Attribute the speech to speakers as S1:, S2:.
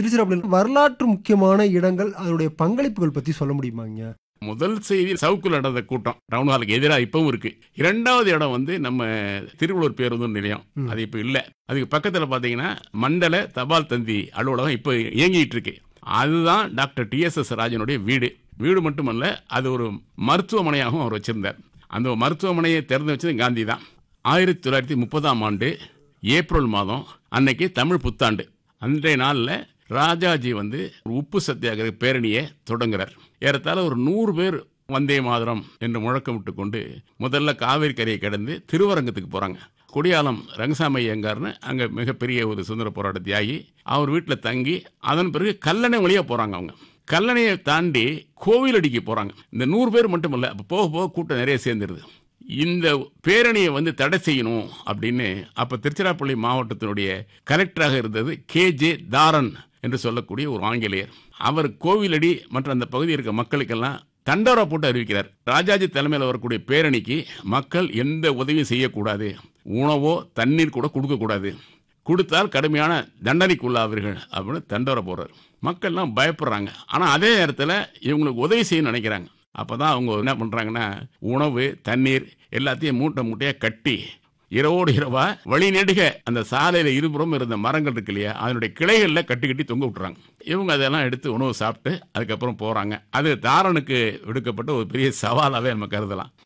S1: திருச்சிராப்பள்ளியில் வரலாற்று முக்கியமான இடங்கள் அதனுடைய பங்களிப்புகள் பத்தி சொல்ல முடியுமாங்க?
S2: முதல் செய்தி சவுக்குல நடந்த கூட்டம் டவுன் ஹாலுக்கு எதிராக இப்பவும் இருக்கு. இரண்டாவது இடம் வந்து நம்ம திருவள்ளூர் பேருந்து நிலையம், அது இப்ப இல்ல. அதுக்கு பக்கத்துல பாத்தீங்கன்னா மண்டல தபால் தந்தி அலுவலகம் இப்ப இயங்கிட்டு இருக்கு. அதுதான் டாக்டர் TSS ராஜனுடைய வீடு. வீடு மட்டுமல்ல, அது ஒரு மருத்துவமனையாகவும் அவர் வச்சிருந்தார். அந்த மருத்துவமனையை திறந்து வச்சது காந்தி தான். 1930ஆம் ஆண்டு ஏப்ரல் மாதம் அன்னைக்கு தமிழ் புத்தாண்டு. அன்றைய நாளில் ராஜாஜி வந்து உப்பு சத்தியாகிரக பேரணியை தொடங்குறார். ஏறத்தாழ ஒரு 100 பேர் வந்தே மாதரம் என்று முழக்கமிட்டு கொண்டு முதல்ல காவேரி கரையை கடந்து திருவரங்கத்துக்கு போறாங்க. கொடியாலம் ரங்கசாமி ஐயங்கார்னு அங்க மிகப்பெரிய ஒரு சுதந்திர போராட்ட தியாகி, அவர் வீட்டில் தங்கி அதன் பிறகு கல்லணை வழியா போறாங்க. அவங்க கல்லணையை தாண்டி கோவிலடிக்கு போறாங்க. இந்த 100 பேர் மட்டும் இல்ல, அப்ப போக போக கூட்டம் நிறைய சேர்ந்துருது. இந்த பேரணியை வந்து தடை செய்யணும் அப்படின்னு அப்ப திருச்சிராப்பள்ளி மாவட்டத்தினுடைய கலெக்டராக இருந்தது KJ தாரன் என்று சொல்லக்கூடிய ஒரு ஆங்கிலேயர். அவர் கோவிலடி மற்றும் அந்த பகுதியில் இருக்க மக்களுக்கெல்லாம் தண்டோரா போட்டு அறிவிக்கிறார். ராஜாஜி தலைமையில் வரக்கூடிய பேரணிக்கு மக்கள் எந்த உதவியும் செய்யக்கூடாது, உணவோ தண்ணீர் கூட கொடுக்கக்கூடாது, கொடுத்தால் கடுமையான தண்டனைக்குள்ளாவீர்கள் அப்படின்னு தண்டோரா போடுறார். மக்கள்லாம் பயப்படுறாங்க. ஆனால் அதே நேரத்தில் இவங்களுக்கு உதவி செய்யணும்னு நினைக்கிறாங்க. அப்போதான் அவங்க என்ன பண்ணுறாங்கன்னா, உணவு தண்ணீர் எல்லாத்தையும் மூட்டை மூட்டையாக கட்டி இரவோடு இரவா வழி நெடுக அந்த சாலையில் இருபுறம் இருந்த மரங்கள் இருக்கு இல்லையா, அதனுடைய கிளைகளில் கட்டி கட்டி தொங்க விட்டுறாங்க. இவங்க அதெல்லாம் எடுத்து உணவு சாப்பிட்டு அதுக்கப்புறம் போகிறாங்க. அது தாரனுக்கு விடுக்கப்பட்ட ஒரு பெரிய சவாலாகவே நம்ம கருதலாம்.